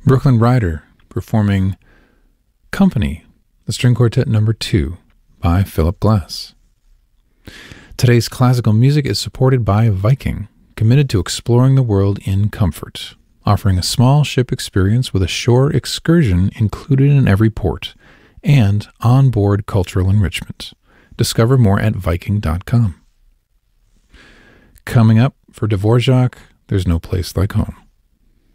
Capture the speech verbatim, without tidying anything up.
Brooklyn Rider performing Company, the String Quartet number two by Philip Glass. Today's classical music is supported by Viking, committed to exploring the world in comfort, offering a small ship experience with a shore excursion included in every port, and onboard cultural enrichment. Discover more at Viking dot com. Coming up for Dvorak, There's No Place Like Home.